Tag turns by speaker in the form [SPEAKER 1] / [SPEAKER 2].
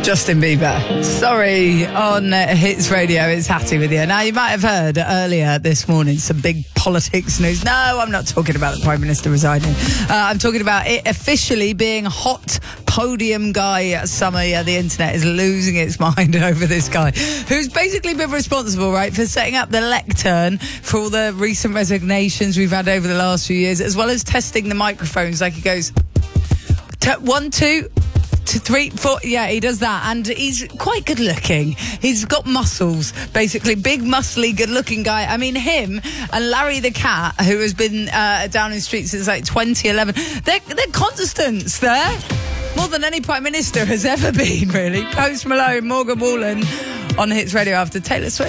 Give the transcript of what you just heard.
[SPEAKER 1] Justin Bieber. Sorry, on Hits Radio, it's Hattie with you. Now, you might have heard earlier this morning some big politics news. No, I'm not talking about the Prime Minister resigning. I'm talking about it officially being hot podium guy summer. Yeah, the internet is losing its mind over this guy, who's basically been responsible, right, for setting up the lectern for all the recent resignations we've had over the last few years, as well as testing the microphones. Like, he goes, 1, 2... 3, 4, yeah, he does that, and he's quite good looking. He's got muscles, basically, big, muscly, good looking guy. I mean, him and Larry the Cat, who has been down in the streets since like 2011, they're constants there, more than any Prime Minister has ever been, really. Post Malone, Morgan Wallen on Hits Radio after Taylor Swift.